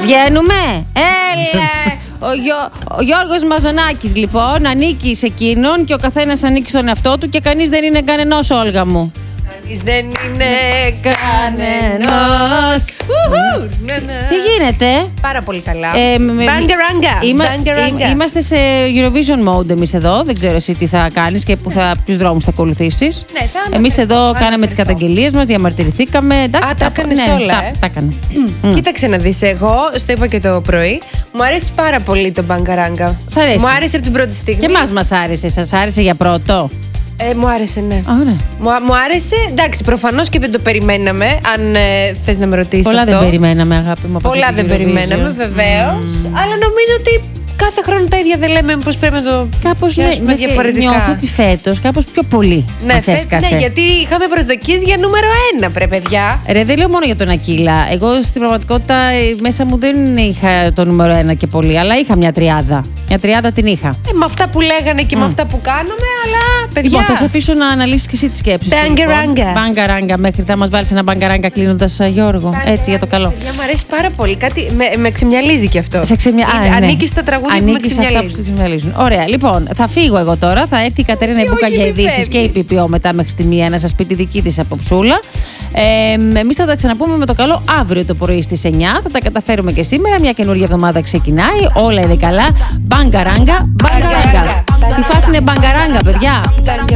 Βγαίνουμε. Έλα. Ο Γιώργος Μαζονάκης λοιπόν ανήκει σε εκείνον και ο καθένας ανήκει στον εαυτό του και κανείς δεν είναι κανενός, Όλγα μου. Κανείς δεν είναι κανενός. Τι γίνεται? Πάρα πολύ καλά. Μπαγκαράγκα. Είμαστε σε Eurovision mode εμείς εδώ. Δεν ξέρω εσύ τι θα κάνεις και ποιους δρόμους θα ακολουθήσεις. Εμείς εδώ κάναμε τις καταγγελίες μας, διαμαρτυρηθήκαμε. Εντάξει, τα έκανες όλα. Τα έκανα. Κοίταξε να δεις, εγώ στο είπα και το πρωί, μου αρέσει πάρα πολύ το μπαγκαράγκα. Σ' αρέσει? Μου άρεσε από την πρώτη στιγμή. Και εμάς μας άρεσε. Σας άρεσε για πρώτο? Μου άρεσε, ναι. Ναι. Μου άρεσε, εντάξει, προφανώς και δεν το περιμέναμε. Αν θες να με ρωτήσεις πολλά αυτό. δεν περιμέναμε, αγάπη μου. Πολλά δεν περιμέναμε, βεβαίως. Αλλά νομίζω ότι κάθε χρόνο τα ίδια δεν λέμε, μήπως πρέπει να το πιάσουμε διαφορετικά. Νιώθω ότι φέτος κάπως πιο πολύ μας έσκασε. Ναι, γιατί είχαμε προσδοκίες για νούμερο 1, παιδιά. Ρε, δεν λέω μόνο για τον Ακύλα. Εγώ στην πραγματικότητα μέσα μου δεν είχα το νούμερο 1 και πολύ, αλλά είχα μια τριάδα. Μια τριάδα την είχα. Με αυτά που λέγανε και με αυτά που κάναμε, αλλά παιδιά. Λοιπόν, θα σε αφήσω να αναλύσεις και εσύ τις σκέψεις σου. Μπαγκαράγκα. Μπαγκαράγκα, μέχρι θα μας βάλεις ένα μπαγκαράγκα κλείνοντας, Γιώργο. Έτσι, για το καλό. Παιδιά, μου αρέσει πάρα πολύ. Κάτι με ξεμυαλίζει κι αυτό. Ναι. Ανήκει στα τραγούδια που με ξεμυαλίζουν. Ωραία, λοιπόν, θα φύγω εγώ τώρα. Θα έρθει η Κατερίνα Μπούκα για ειδήσεις και η ΠΠΟ μετά μέχρι τη 1 να σας πει τη δική της απόψούλα. Εμείς θα τα ξαναπούμε με το καλό αύριο το πρωί στις 9. Θα τα καταφέρουμε και σήμερα. Μια καινούργια εβδομάδα ξεκινάει. Όλα είναι καλά. Μπαγκαράγκα, μπαγκαράγκα. Η φάση είναι μπαγκαράγκα, παιδιά.